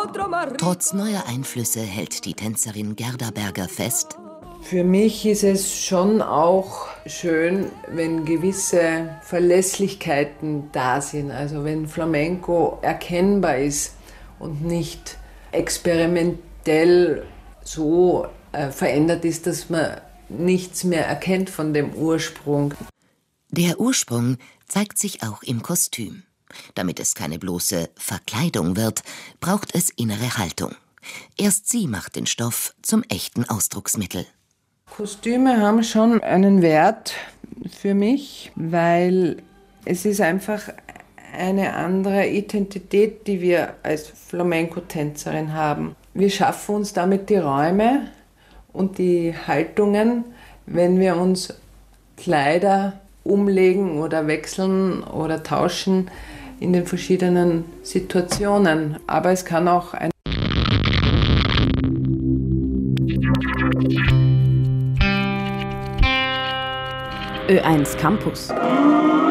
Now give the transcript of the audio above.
Trotz neuer Einflüsse hält die Tänzerin Gerda Berger fest: Für mich ist es schon auch schön, wenn gewisse Verlässlichkeiten da sind. Also wenn Flamenco erkennbar ist und nicht experimentell so verändert ist, dass man nichts mehr erkennt von dem Ursprung. Der Ursprung zeigt sich auch im Kostüm. Damit es keine bloße Verkleidung wird, braucht es innere Haltung. Erst sie macht den Stoff zum echten Ausdrucksmittel. Kostüme haben schon einen Wert für mich, weil es ist einfach eine andere Identität, die wir als Flamenco-Tänzerin haben. Wir schaffen uns damit die Räume und die Haltungen, wenn wir uns Kleider umlegen oder wechseln oder tauschen in den verschiedenen Situationen. Aber es kann auch ein Ö1 Campus.